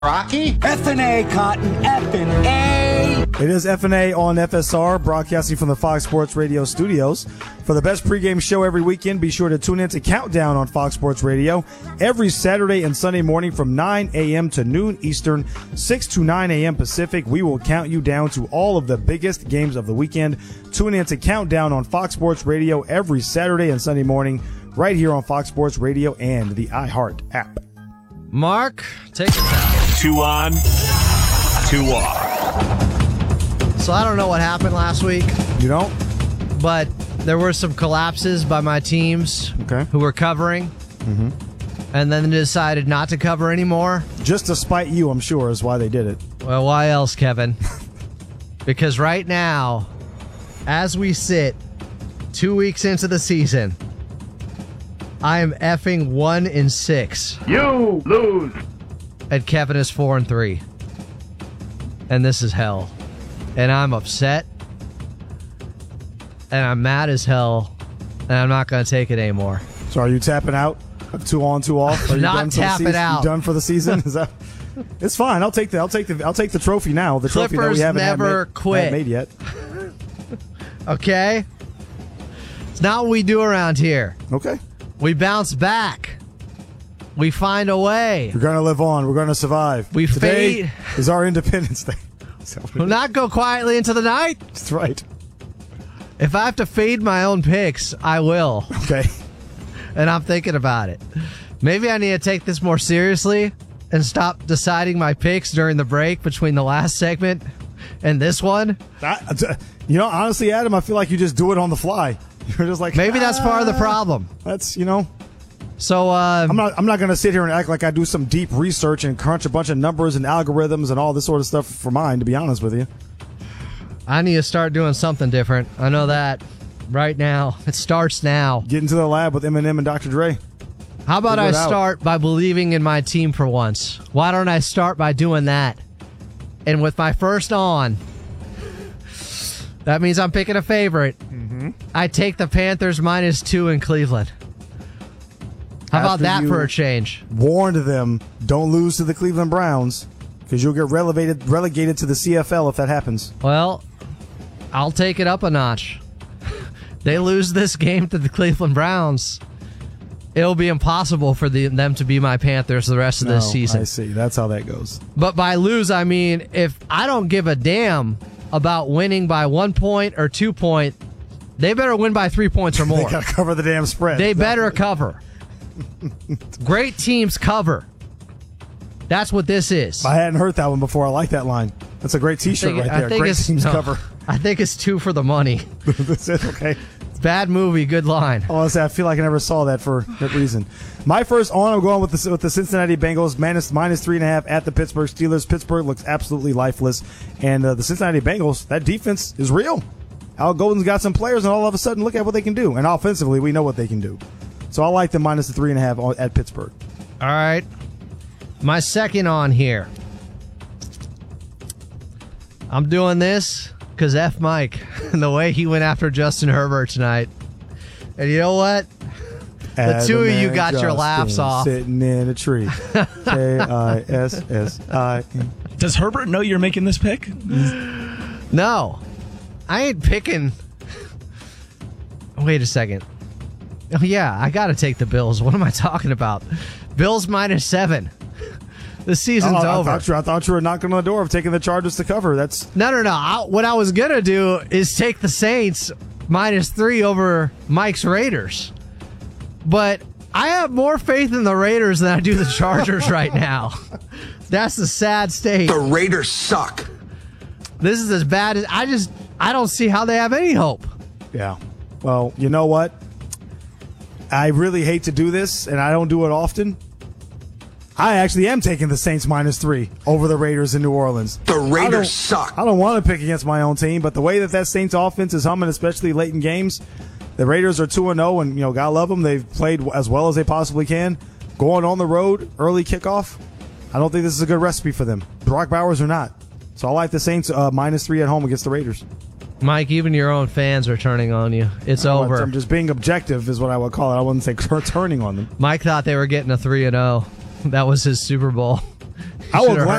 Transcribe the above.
Rocky? F&A, Cotton, F&A. It is F&A on FSR, broadcasting from the Fox Sports Radio studios. For the best pregame show every weekend, be sure to tune in to Countdown on Fox Sports Radio every Saturday and Sunday morning from 9 a.m. to noon Eastern, 6 to 9 a.m. Pacific. We will count you down to all of the biggest games of the weekend. Tune in to Countdown on Fox Sports Radio every Saturday and Sunday morning right here on Fox Sports Radio and the iHeart app. Mark, take it down. 2 on, 2 off. So I don't know what happened last week. You don't? But there were some collapses by my teams who were covering. Mm-hmm. And then they decided not to cover anymore. Just to spite you, I'm sure, is why they did it. Well, why else, Kevin? Because right now, as we sit 2 weeks into the season, I am effing 1-6. You lose. And Kevin is 4-3. And this is hell. And I'm upset. And I'm mad as hell. And I'm not going to take it anymore. So are you tapping out? 2 on, 2 off? Are you not done for tapping the season? out. You done for the season? Is that? It's fine. I'll take the trophy now. The trophy Clippers that we haven't never quit. made yet. Okay? It's not what we do around here. Okay. We bounce back. We find a way. We're going to live on. We're going to survive. Today is our Independence Day. We'll not go quietly into the night. That's right. If I have to fade my own picks, I will. Okay. And I'm thinking about it. Maybe I need to take this more seriously and stop deciding my picks during the break between the last segment and this one. Honestly, Adam, I feel like you just do it on the fly. You're just like, maybe that's part of the problem. That's, So I'm not going to sit here and act like I do some deep research and crunch a bunch of numbers and algorithms and all this sort of stuff for mine, to be honest with you. I need to start doing something different. I know that right now. It starts now. Get into the lab with Eminem and Dr. Dre. How about I start by believing in my team for once? Why don't I start by doing that? And with my first on, that means I'm picking a favorite. Mm-hmm. I take the Panthers -2 in Cleveland. How about that for a change? Warned them, don't lose to the Cleveland Browns because you'll get relegated to the CFL if that happens. Well, I'll take it up a notch. They lose this game to the Cleveland Browns, it'll be impossible for them to be my Panthers the rest of this season. I see. That's how that goes. But by lose, I mean if I don't give a damn about winning by 1 point or 2 point, they better win by 3 points or more. They got to cover the damn spread. They better cover. Great teams cover. That's what this is. I hadn't heard that one before. I like that line. That's a great T-shirt right there. Great teams cover. I think it's 2 for the money. That's it. Okay. Bad movie, good line. Honestly, I feel like I never saw that for that reason. My first on, I'm going with the Cincinnati Bengals minus 3.5 at the Pittsburgh Steelers. Pittsburgh looks absolutely lifeless, and the Cincinnati Bengals, that defense is real. Al Golden's got some players, and all of a sudden, look at what they can do. And offensively, we know what they can do. So I like them minus the 3.5 at Pittsburgh. All right. My second on here. I'm doing this because F. Mike and the way he went after Justin Herbert tonight. And you know what? The two of you got your laughs off. Sitting in a tree. K-I-S-S-I-N. Does Herbert know you're making this pick? No. I ain't picking. Wait a second. Oh, yeah, I got to take the Bills. What am I talking about? Bills -7. The season's over. I thought you were knocking on the door of taking the Chargers to cover. That's No. What I was going to do is take the Saints -3 over Mike's Raiders. But I have more faith in the Raiders than I do the Chargers right now. That's the sad state. The Raiders suck. This is as bad as I don't see how they have any hope. Yeah. Well, you know what? I really hate to do this, and I don't do it often. I actually am taking the Saints -3 over the Raiders in New Orleans. The Raiders suck. I don't want to pick against my own team, but the way that Saints offense is humming, especially late in games, the Raiders are 2-0, and God love them. They've played as well as they possibly can. Going on the road, early kickoff, I don't think this is a good recipe for them. Brock Bowers or not. So I like the Saints -3 at home against the Raiders. Mike, even your own fans are turning on you. It's over. I'm just being objective is what I would call it. I wouldn't say turning on them. Mike thought they were getting a 3-0. That was his Super Bowl. I will should've